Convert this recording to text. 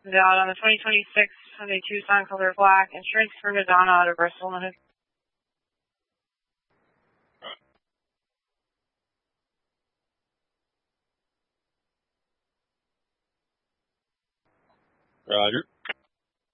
Out on the 2026 Hyundai Tucson, color black, insurance for Madonna out of Bristol. Roger.